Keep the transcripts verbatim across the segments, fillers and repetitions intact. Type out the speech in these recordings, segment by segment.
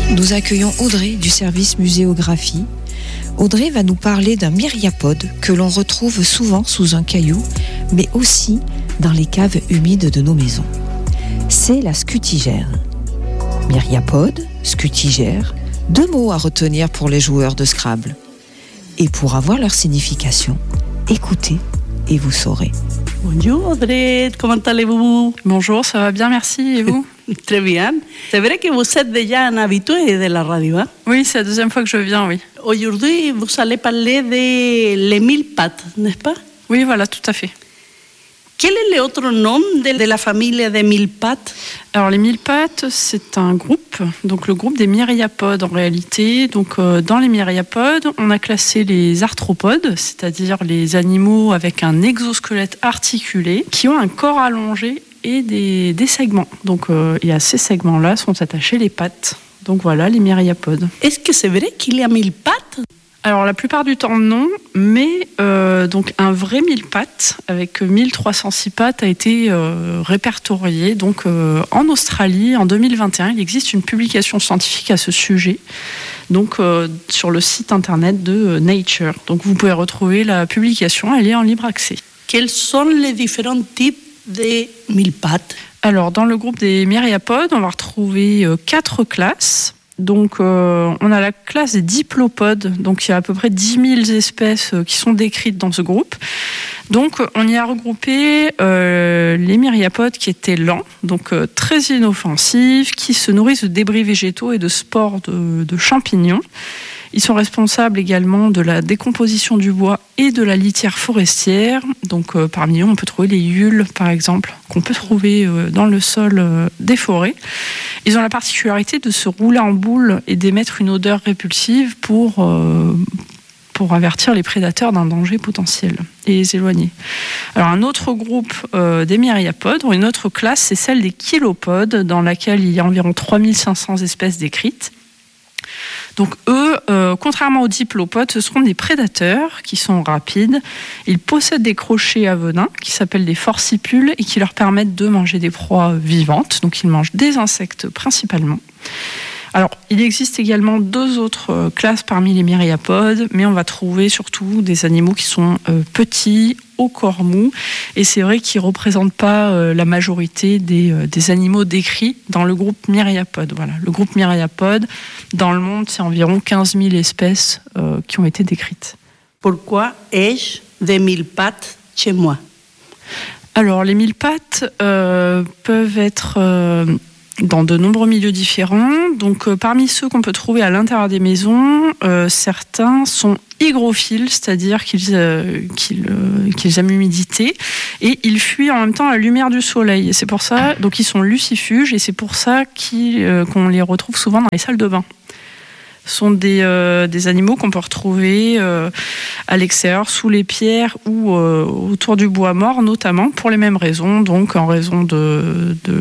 nous accueillons Audrey du service muséographie. Audrey va nous parler d'un myriapode que l'on retrouve souvent sous un caillou, mais aussi dans les caves humides de nos maisons. C'est la scutigère. Myriapode, scutigère, deux mots à retenir pour les joueurs de Scrabble. Et pour avoir leur signification, écoutez et vous saurez. Bonjour Audrey, comment allez-vous? Bonjour, ça va bien, merci. Et vous? Très bien. C'est vrai que vous êtes déjà un habitué de la radio, hein? Oui, c'est la deuxième fois que je viens, oui. Aujourd'hui, vous allez parler de les mille pattes, n'est-ce pas? Oui, voilà, tout à fait. Quel est l'autre nom de, de la famille des mille pattes? Alors, les mille pattes, c'est un groupe, donc le groupe des myriapodes en réalité. Donc, euh, dans les myriapodes, on a classé les arthropodes, c'est-à-dire les animaux avec un exosquelette articulé, qui ont un corps allongé et des, des segments. Donc, euh, et à ces segments-là sont attachées les pattes. Donc voilà, les myriapodes. Est-ce que c'est vrai qu'il y a mille pattes? Alors la plupart du temps non, mais euh, donc un vrai mille pattes avec mille trois cent six pattes a été euh, répertorié. Donc euh, en Australie en deux mille vingt et un, il existe une publication scientifique à ce sujet. Donc euh, sur le site internet de euh, Nature. Donc vous pouvez retrouver la publication, elle est en libre accès. Quels sont les différents types de mille pattes? Alors dans le groupe des myriapodes, on va retrouver euh, quatre classes. Donc, euh, on a la classe des diplopodes. Donc, il y a à peu près dix mille espèces euh, qui sont décrites dans ce groupe. Donc, on y a regroupé euh, les myriapodes qui étaient lents, donc euh, très inoffensifs, qui se nourrissent de débris végétaux et de spores de, de champignons. Ils sont responsables également de la décomposition du bois et de la litière forestière. Donc, euh, parmi eux, on peut trouver les huiles, par exemple, qu'on peut trouver euh, dans le sol euh, des forêts. Ils ont la particularité de se rouler en boule et d'émettre une odeur répulsive pour, euh, pour avertir les prédateurs d'un danger potentiel et les éloigner. Alors, un autre groupe euh, des myriapodes, ou une autre classe, c'est celle des chilopodes, dans laquelle il y a environ trois mille cinq cents espèces décrites. Donc eux, euh, contrairement aux diplopodes, ce seront des prédateurs qui sont rapides. Ils possèdent des crochets à venin qui s'appellent des forcipules et qui leur permettent de manger des proies vivantes. Donc ils mangent des insectes principalement. Alors, il existe également deux autres classes parmi les myriapodes, mais on va trouver surtout des animaux qui sont euh, petits, au corps mou, et c'est vrai qu'ils ne représentent pas euh, la majorité des, euh, des animaux décrits dans le groupe myriapode. Voilà. Le groupe myriapode, dans le monde, c'est environ quinze mille espèces euh, qui ont été décrites. Pourquoi ai-je des mille pattes chez moi? Alors, les mille pattes euh, peuvent être... Euh, dans de nombreux milieux différents. Donc, euh, parmi ceux qu'on peut trouver à l'intérieur des maisons, euh, certains sont hygrophiles, c'est-à-dire qu'ils, euh, qu'ils, euh, qu'ils aiment l'humidité, et ils fuient en même temps la lumière du soleil. Et c'est pour ça, donc ils sont lucifuges, et c'est pour ça qu'ils, euh, qu'on les retrouve souvent dans les salles de bain. Ce sont des, euh, des animaux qu'on peut retrouver euh, à l'extérieur, sous les pierres ou euh, autour du bois mort, notamment pour les mêmes raisons, donc en raison de... de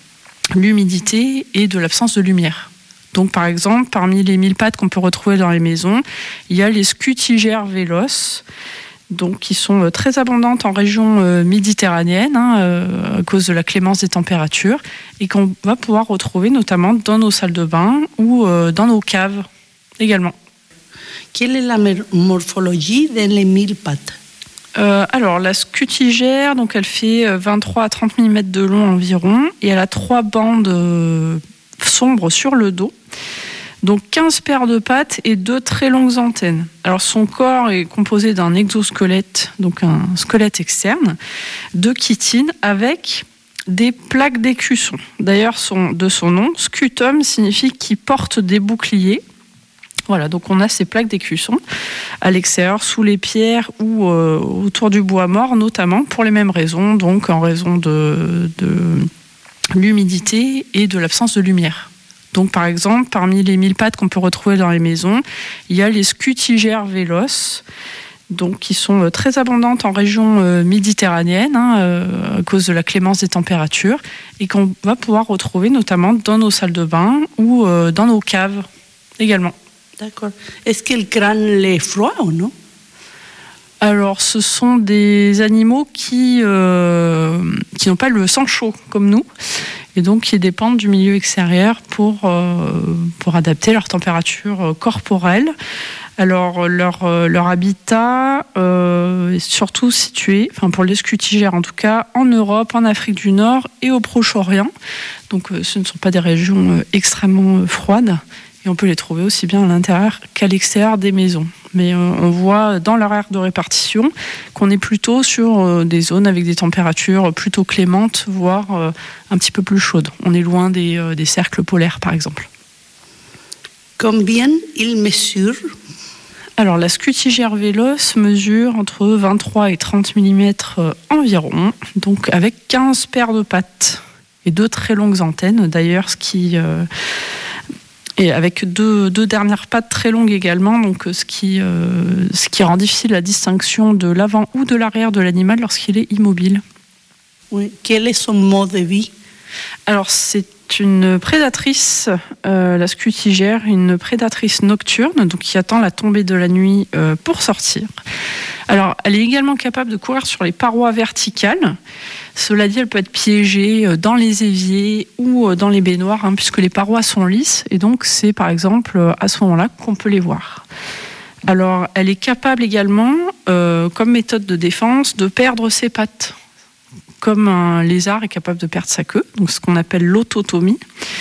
l'humidité et de l'absence de lumière. Donc par exemple, parmi les mille pattes qu'on peut retrouver dans les maisons, il y a les scutigères véloces, donc qui sont très abondantes en région euh, méditerranéenne hein, euh, à cause de la clémence des températures et qu'on va pouvoir retrouver notamment dans nos salles de bain ou euh, dans nos caves également. Quelle est la morphologie des mille pattes? Euh, alors, la scutigère, donc elle fait vingt-trois à trente millimètres de long environ et elle a trois bandes euh, sombres sur le dos. Donc quinze paires de pattes et deux très longues antennes. Alors son corps est composé d'un exosquelette, donc un squelette externe, de chitine avec des plaques d'écusson. D'ailleurs, son, de son nom, scutum signifie qu'il porte des boucliers. Voilà, donc on a ces plaques d'écusson à l'extérieur, sous les pierres ou euh, autour du bois mort, notamment pour les mêmes raisons, donc en raison de, de l'humidité et de l'absence de lumière. Donc par exemple, parmi les mille pattes qu'on peut retrouver dans les maisons, il y a les scutigères véloces, donc qui sont très abondantes en région euh, méditerranéenne hein, euh, à cause de la clémence des températures et qu'on va pouvoir retrouver notamment dans nos salles de bain ou euh, dans nos caves également. D'accord. Est-ce qu'elle craignent les froids ou non? Alors, ce sont des animaux qui, euh, qui n'ont pas le sang chaud comme nous, et donc qui dépendent du milieu extérieur pour, euh, pour adapter leur température corporelle. Alors, leur, leur habitat euh, est surtout situé, enfin pour les scutigères en tout cas, en Europe, en Afrique du Nord et au Proche-Orient. Donc, euh, ce ne sont pas des régions euh, extrêmement euh, froides, et on peut les trouver aussi bien à l'intérieur qu'à l'extérieur des maisons. Mais euh, on voit dans leur aire de répartition qu'on est plutôt sur euh, des zones avec des températures plutôt clémentes, voire euh, un petit peu plus chaudes. On est loin des, euh, des cercles polaires, par exemple. Combien il mesure? Alors, la scutigère véloce mesure entre vingt-trois et trente millimètres euh, environ, donc avec quinze paires de pattes et deux très longues antennes. D'ailleurs, ce qui... Euh, Et avec deux, deux dernières pattes très longues également, donc ce qui, euh, ce qui rend difficile la distinction de l'avant ou de l'arrière de l'animal lorsqu'il est immobile. Oui. Quel est son mode de vie? Alors, c'est une prédatrice, euh, la scutigère, une prédatrice nocturne, donc qui attend la tombée de la nuit euh, pour sortir. Alors, elle est également capable de courir sur les parois verticales. Cela dit, elle peut être piégée dans les éviers ou dans les baignoires, hein, puisque les parois sont lisses, et donc c'est par exemple à ce moment-là qu'on peut les voir. Alors, elle est capable également, euh, comme méthode de défense, de perdre ses pattes, comme un lézard est capable de perdre sa queue, donc ce qu'on appelle l'autotomie.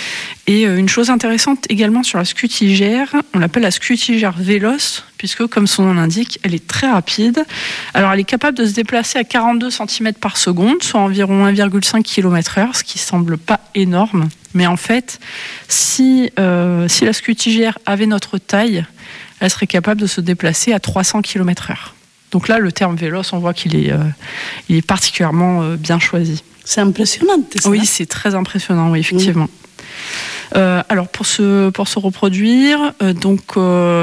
Et une chose intéressante également sur la scutigère, on l'appelle la scutigère véloce, puisque comme son nom l'indique, elle est très rapide. Alors elle est capable de se déplacer à quarante-deux centimètres par seconde, soit environ un virgule cinq kilomètres heure, ce qui semble pas énorme. Mais en fait, si, euh, si la scutigère avait notre taille, elle serait capable de se déplacer à trois cents kilomètres heure. Donc là, le terme véloce, on voit qu'il est, euh, il est particulièrement euh, bien choisi. C'est impressionnant, c'est ça? Oui, c'est très impressionnant, oui, effectivement. Mmh. Euh, alors, pour se, pour se reproduire, euh, donc, euh,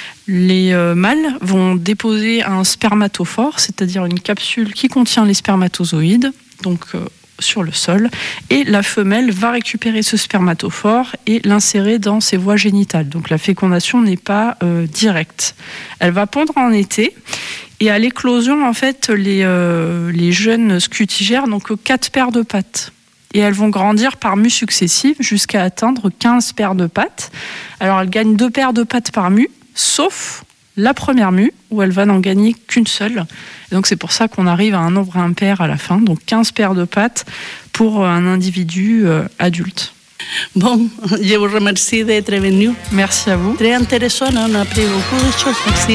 les euh, mâles vont déposer un spermatophore, c'est-à-dire une capsule qui contient les spermatozoïdes, donc euh, sur le sol, et la femelle va récupérer ce spermatophore et l'insérer dans ses voies génitales. Donc la fécondation n'est pas euh, directe. Elle va pondre en été, et à l'éclosion, en fait, les, euh, les jeunes scutigères n'ont que quatre paires de pattes. Et elles vont grandir par mues successives jusqu'à atteindre quinze paires de pattes. Alors elles gagnent deux paires de pattes par mue, sauf la première mue, où elle va n'en gagner qu'une seule. Et donc c'est pour ça qu'on arrive à un nombre impair à la fin, donc quinze paires de pattes pour un individu euh, adulte. Bon, je vous remercie d'être venu. Merci à vous. Très intéressant, on a appris beaucoup de choses. Merci.